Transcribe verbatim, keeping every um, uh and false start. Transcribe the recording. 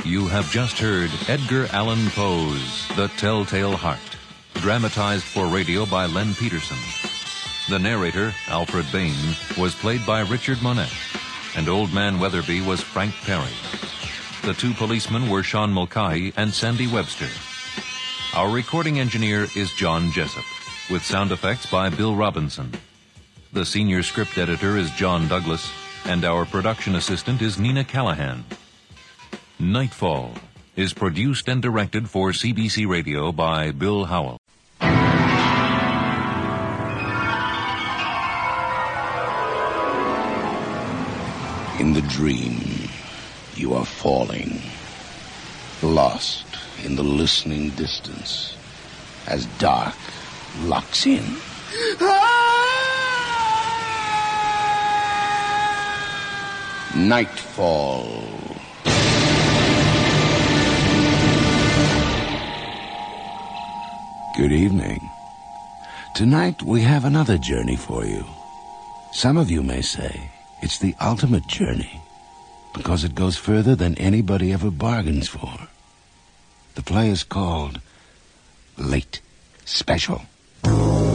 You have just heard Edgar Allan Poe's The Telltale Heart, dramatized for radio by Len Peterson. The narrator, Alfred Bain, was played by Richard Monette, and Old Man Weatherby was Frank Perry. The two policemen were Sean Mulcahy and Sandy Webster. Our recording engineer is John Jessup, with sound effects by Bill Robinson. The senior script editor is John Douglas, and our production assistant is Nina Callahan. Nightfall is produced and directed for C B C Radio by Bill Howell. In the dream, you are falling, lost in the listening distance as dark locks in. Nightfall. Good evening. Tonight we have another journey for you. Some of you may say it's the ultimate journey because it goes further than anybody ever bargains for. The play is called Late Special.